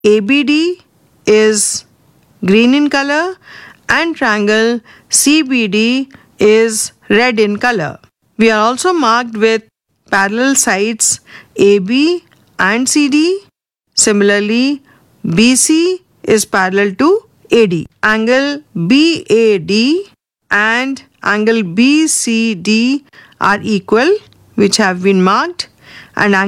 ABD is green in color and triangle CBD is red in color. We are also marked with parallel sides AB and CD. Similarly, BC is parallel to AD. Angle BAD and angle BCD are equal, which have been marked, and